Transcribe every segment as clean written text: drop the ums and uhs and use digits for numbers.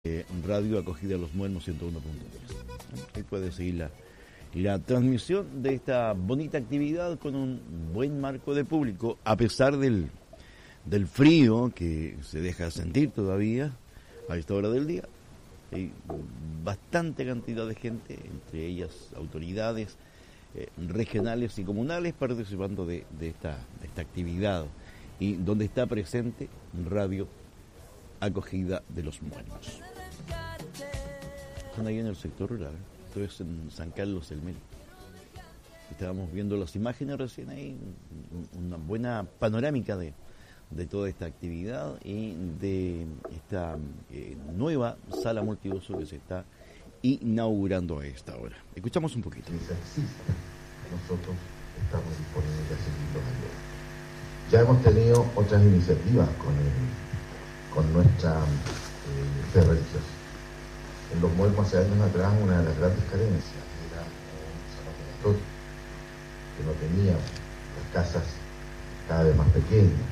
Radio Acogida Los Muermos 101.3. Ahí puede seguir la transmisión de esta bonita actividad con un buen marco de público, a pesar del frío que se deja sentir todavía a esta hora del día. Hay bastante cantidad de gente, entre ellas autoridades regionales y comunales, participando de esta actividad, y donde está presente Radio Acogida de los Muermos. Están ahí en el sector rural, esto es en San Carlos del Mel. Estábamos viendo las imágenes recién ahí, una buena panorámica de toda esta actividad y de esta nueva sala multiuso que se está inaugurando a esta hora. Escuchamos un poquito. Nosotros estamos disponibles a seguirlos ayudando. Ya hemos tenido otras iniciativas con nuestra fe religiosa. En Los Muermos, hace años atrás, una de las grandes carencias era un salón oratorio, que no tenía las casas cada vez más pequeñas.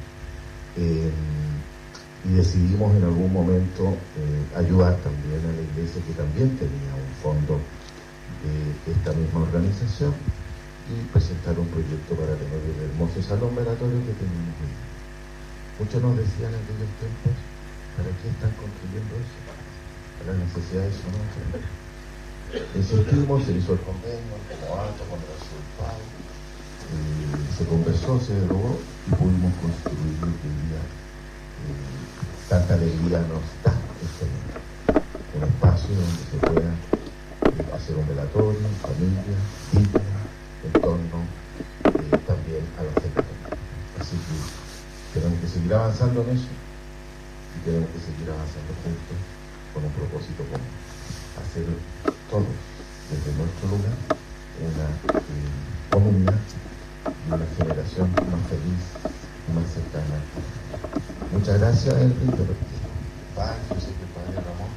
Y decidimos en algún momento ayudar también a la iglesia, que también tenía un fondo de esta misma organización, y presentar un proyecto para tener el hermoso salón velatorio que tenemos hoy. Muchos nos decían en aquellos tiempos: ¿para qué están construyendo eso? Las necesidades son otras. Insistimos, se hizo el convenio como alto con el resultado, se conversó, se derogó y pudimos construir lo que hoy día tanta alegría nos da este momento. Un espacio donde se pueda hacer un velatorio, familia, digna, en torno también a la fe católica. Así que tenemos que seguir avanzando en eso y tenemos que seguir avanzando juntos con un propósito común: hacer todos desde nuestro lugar una comunidad y una generación más feliz y más cercana. Muchas gracias, Elvin, de yo sé que el padre Ramón,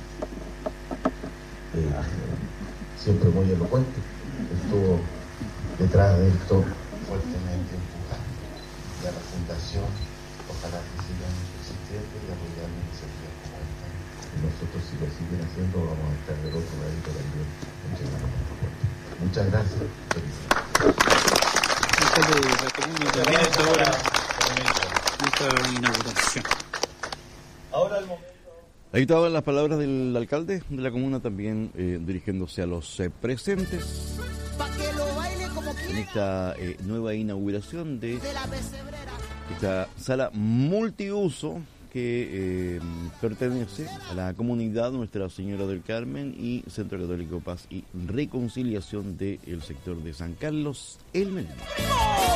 siempre muy elocuente, estuvo detrás de esto fuertemente empujando, y a la fundación ojalá que sigan existiendo y apoyando iniciativas como esta. Y nosotros, si lo siguen haciendo, vamos a estar del otro lado también entregando nuestro apoyo. Muchas gracias. Ahí estaban las palabras del alcalde de la comuna, también dirigiéndose a los presentes en esta nueva inauguración de esta sala multiuso que pertenece a la comunidad Nuestra Señora del Carmen y Centro Católico Paz y Reconciliación del sector de San Carlos, el Menor.